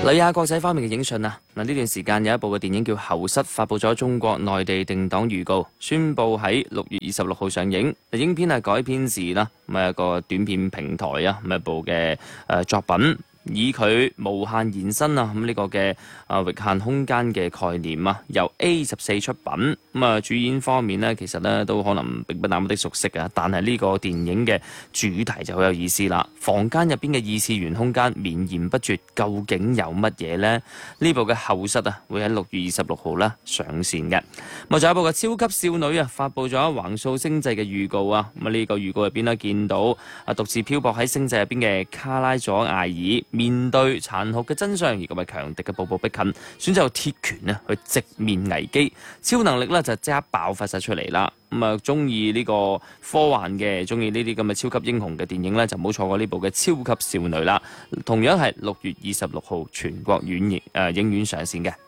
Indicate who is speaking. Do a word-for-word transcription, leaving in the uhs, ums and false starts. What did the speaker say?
Speaker 1: 旅亞國際方面嘅影訊啊，嗱呢段時間有一部嘅電影叫《後室》，發布咗中國內地定檔預告，宣布喺六月二十六號上映。影片係改編自啦，咁係一個短片平台啊，咁一部嘅誒作品。以佢無限延伸啊，咁呢個嘅啊域限空間嘅概念啊，由 A 十四出品，咁啊主演方面呢，其實呢都可能並不那麼的熟悉啊，但係呢個電影嘅主題就好有意思啦。房間入邊嘅異次元空間綿延不絕，究竟有乜嘢呢？呢部嘅後室啊，會喺六月二十六號啦上線嘅。咁啊，仲有一部嘅超級少女啊，發布咗橫掃星際嘅預告啊。咁啊呢個預告入邊呢，見到啊獨自漂泊喺星際入邊嘅卡拉佐艾爾，面對殘酷嘅真相，而咁係強敵嘅步步逼近，選擇鐵拳咧去直面危機，超能力咧就即刻爆發晒出嚟啦。咁啊，中意呢個科幻嘅，中意呢啲咁嘅超級英雄嘅電影咧，就唔好錯過呢部嘅超級少女啦。同樣係六月二十六號全國院影誒影院上線嘅。